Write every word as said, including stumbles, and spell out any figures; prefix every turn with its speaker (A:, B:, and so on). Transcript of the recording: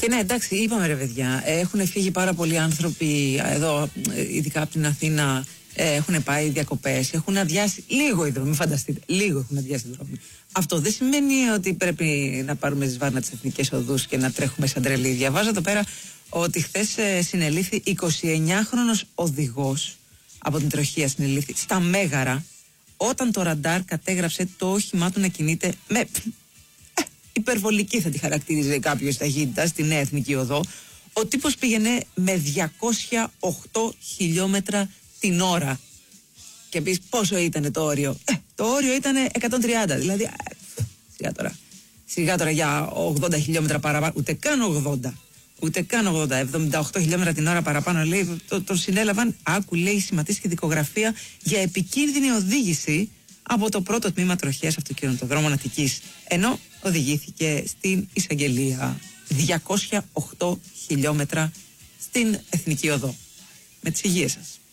A: Και ναι, εντάξει, είπαμε ρε παιδιά, έχουν φύγει πάρα πολλοί άνθρωποι εδώ, ειδικά από την Αθήνα, έχουν πάει διακοπές, έχουν αδειάσει λίγο οι δρόμοι, μην φανταστείτε, λίγο έχουν αδειάσει οι δρόμοι. Αυτό δεν σημαίνει ότι πρέπει να πάρουμε σβάρνα τις εθνικές οδούς και να τρέχουμε σαν τρελοί. Διαβάζω εδώ πέρα ότι χθες συνελήφθη εικοσιεννιάχρονος οδηγός από την τροχία, συνελήφθη στα Μέγαρα, όταν το ραντάρ κατέγραψε το όχημά του να κινείται με ε, υπερβολική, θα τη χαρακτήριζε κάποιος, ταχύτητα στη Νέα Εθνική Οδό. Ο τύπος πήγαινε με διακόσια οκτώ χιλιόμετρα την ώρα. Και πεις πόσο ήταν το όριο? Ε, το όριο ήταν εκατόν τριάντα. Δηλαδή, ε, σιγά τώρα. Σιγά τώρα για ογδόντα χιλιόμετρα παραπάνω. Ούτε καν ογδόντα. Ούτε καν ογδόντα. εβδομήντα οκτώ χιλιόμετρα την ώρα παραπάνω. Λέει, το, τον συνέλαβαν, άκου, λέει, σηματίστηκε δικογραφία για επικίνδυνη οδήγηση από το πρώτο τμήμα τροχέας αυτοκινητοδρόμων Αττικής. Ενώ οδηγήθηκε στην εισαγγελία διακόσια οκτώ χιλιόμετρα στην Εθνική Οδό. Με τις υγείες σας.